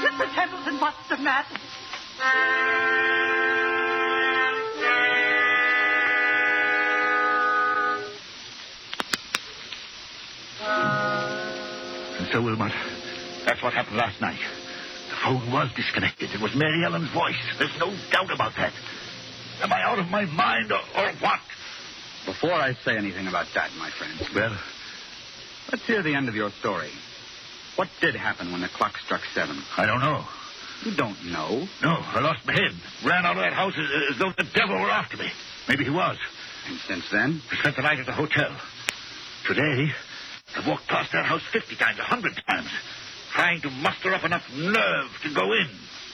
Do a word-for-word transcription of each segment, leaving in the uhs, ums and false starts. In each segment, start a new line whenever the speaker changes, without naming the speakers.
Mister Templeton, what's the matter?
And so, Wilmot, that's what happened last night. The phone was disconnected. It was Mary Ellen's voice. There's no doubt about that. Am I out of my mind or, or what?
Before I say anything about that, my friend.
Well?
Let's hear the end of your story. What did happen when the clock struck seven?
I don't know.
You don't know?
No, I lost my head. Ran out of that house as, as though the devil were after me. Maybe he was.
And since then?
I spent the night at the hotel. Today, I've walked past that house fifty times, a hundred times, trying to muster up enough nerve to go in.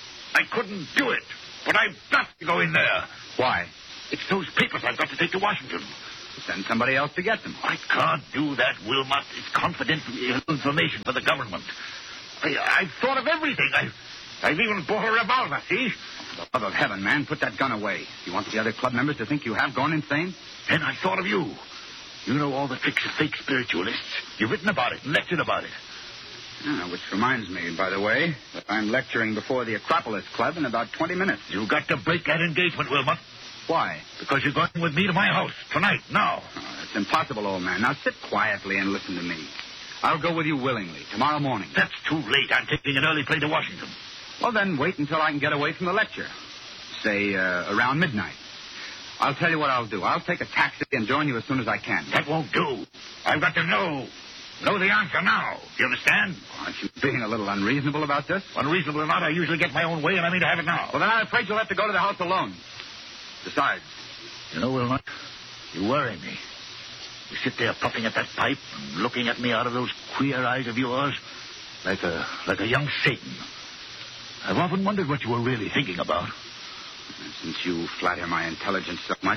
I couldn't do it, but I've got to go in there.
Why?
It's those papers I've got to take to Washington.
Send somebody else to get them.
I can't do that, Wilmot. It's confidential information for the government. I, I've thought of everything. I've, I've even bought a revolver, see?
For the love of heaven, man, put that gun away. You want the other club members to think you have gone insane?
Then I thought of you. You know all the tricks of fake spiritualists. You've written about it and lectured about it.
Ah, which reminds me, by the way, that I'm lecturing before the Acropolis Club in about twenty minutes.
You've got to break that engagement, Wilmot.
Why?
Because you're going with me to my house tonight, now.
Oh, it's impossible, old man. Now sit quietly and listen to me. I'll go with you willingly, tomorrow morning.
That's too late. I'm taking an early plane to Washington.
Well, then wait until I can get away from the lecture. Say, uh, around midnight. I'll tell you what I'll do. I'll take a taxi and join you as soon as I can.
That won't do. I've got to know. Know the answer now. Do you understand?
Aren't you being a little unreasonable about this?
Unreasonable or not, I usually get my own way, and I mean to have it now.
Well, then I'm afraid you'll have to go to the house alone. Besides...
You know, Wilmot, you worry me. You sit there puffing at that pipe and looking at me out of those queer eyes of yours like a like a young Satan. I've often wondered what you were really thinking about.
Since you flatter my intelligence so much,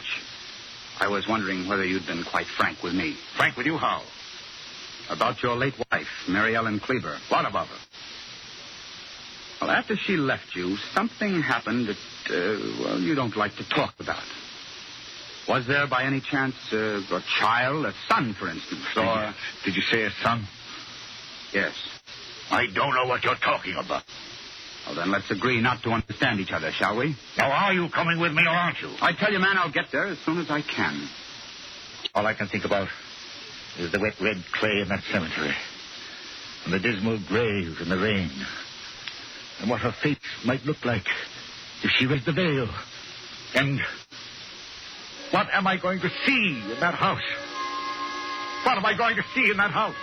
I was wondering whether you'd been quite frank with me.
Frank with you how?
About your late wife, Mary Ellen Kleber.
What about her?
Well, after she left you, something happened that, uh, well, you don't like to talk about. Was there, by any chance, uh, a child, a son, for instance? Or...
Did you say a son?
Yes.
I don't know what you're talking about.
Well, then let's agree not to understand each other, shall we?
Now, are you coming with me or aren't you?
I tell you, man, I'll get there as soon as I can.
All I can think about is the wet red clay in that cemetery, and the dismal graves in the rain, and what her face might look like if she raised the veil. And what am I going to see in that house? What am I going to see in that house?